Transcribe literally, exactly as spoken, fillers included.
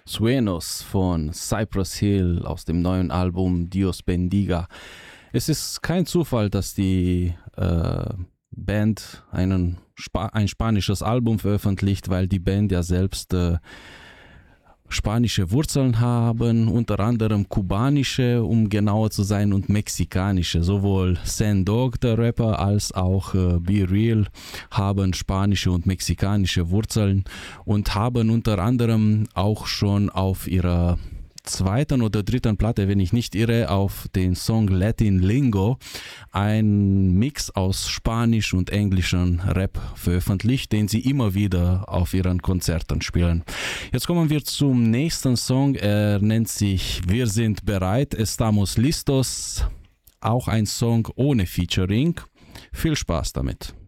Sueños von Cypress Hill aus dem neuen Album Dios Bendiga. Es ist kein Zufall, dass die äh, Band einen Spa- ein spanisches Album veröffentlicht, weil die Band ja selbst äh, spanische Wurzeln haben, unter anderem kubanische, um genauer zu sein, und mexikanische. Sowohl Sandog, der Rapper, als auch äh, Be Real haben spanische und mexikanische Wurzeln und haben unter anderem auch schon auf ihrer zweiten oder dritten Platte, wenn ich nicht irre, auf den Song Latin Lingo ein Mix aus Spanisch und englischem Rap veröffentlicht, den sie immer wieder auf ihren Konzerten spielen. Jetzt kommen wir zum nächsten Song. Er nennt sich Wir sind bereit, Estamos listos. Auch ein Song ohne Featuring. Viel Spaß damit.